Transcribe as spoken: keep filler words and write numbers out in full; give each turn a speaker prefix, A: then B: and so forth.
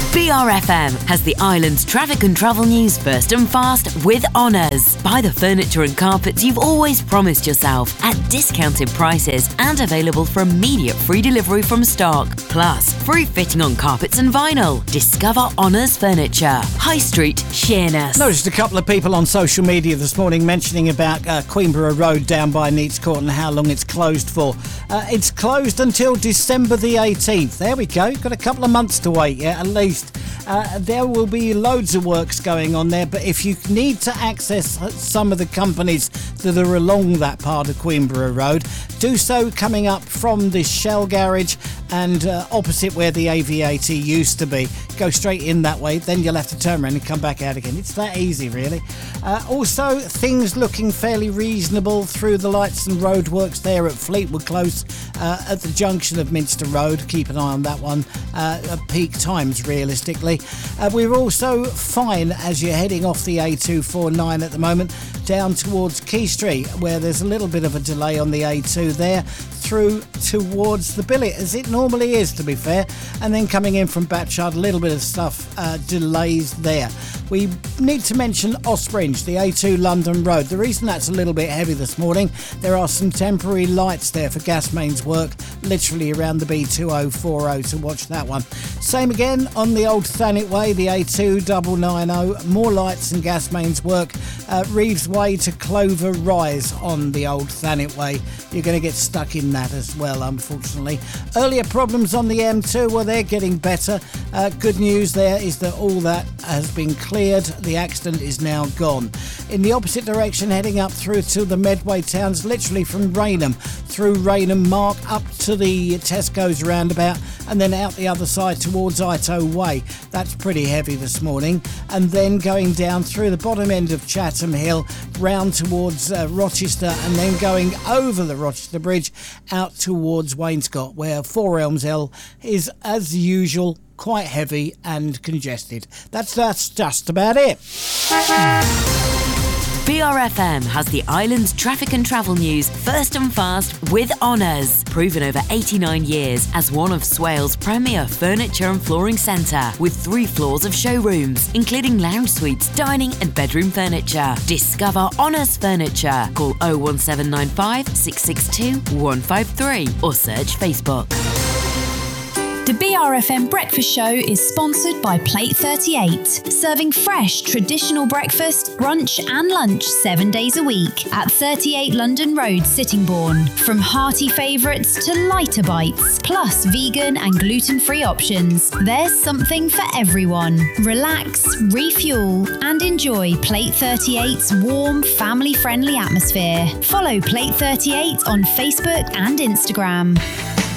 A: B R F M has the island's traffic and travel news first and fast with Honours. Buy the furniture and carpets you've always promised yourself at discounted prices and available for immediate free delivery from stock. Plus, free fitting on carpets and vinyl. Discover Honours Furniture. High Street, Sheerness.
B: Noticed a couple of people on social media this morning mentioning about uh, Queenborough Road down by Neats Court and how long it's closed for. Uh, it's closed until December the eighteenth. There we go. Got a couple of months to wait, yeah, at least. Uh, there will be loads of works going on there, but if you need to access some of the companies that are along that part of Queenborough Road, do so coming up from the Shell garage and uh, opposite where the A V A T used to be. Go straight in that way, then you'll have to turn around and come back out again. It's that easy, really. Uh, also, things looking fairly reasonable through the lights and roadworks there at Fleetwood Close uh, at the junction of Minster Road. Keep an eye on that one uh, at peak times, realistically. Uh, we're also fine as you're heading off the A two forty-nine at the moment, down towards Key Street, where there's a little bit of a delay on the A two there, through towards the billet, as it normally is, to be fair, and then coming in from Batchard, a little bit of stuff, uh, delays there. We need to mention Ospringe, the A two London Road. The reason that's a little bit heavy this morning, there are some temporary lights there for gas mains work, literally around the B two oh forty, so watch that one. Same again on the Old Thanet Way, the A two nine nine oh, more lights and gas mains work, uh, Reeves Way to Clover Rise on the Old Thanet Way. You're going to get stuck in that as well, unfortunately. Earlier problems on the M two, well, they're getting better. Uh, good news there is that all that has been cleared. The accident is now gone. In the opposite direction, heading up through to the Medway towns, literally from Rainham, through Rainham Mark up to the Tesco's roundabout, and then out the other side towards Ito Way. That's pretty heavy this morning. And then going down through the bottom end of Chatham Hill, round towards uh, Rochester, and then going over the Rochester Bridge out towards Wainscott, where Four Elms Hill is, as usual, quite heavy and congested. That's, that's just about it.
A: B R F M has the island's traffic and travel news first and fast with Honours. Proven over eighty-nine years as one of Swale's premier furniture and flooring centre, with three floors of showrooms, including lounge suites, dining and bedroom furniture. Discover Honours Furniture. Call oh one seven nine five, six six two, one five three or search Facebook.
C: The B R F M Breakfast Show is sponsored by Plate thirty-eight, serving fresh, traditional breakfast, brunch and lunch seven days a week at thirty-eight London Road, Sittingbourne. From hearty favourites to lighter bites, plus vegan and gluten-free options, there's something for everyone. Relax, refuel and enjoy Plate thirty-eight's warm, family-friendly atmosphere. Follow Plate thirty-eight on Facebook and Instagram.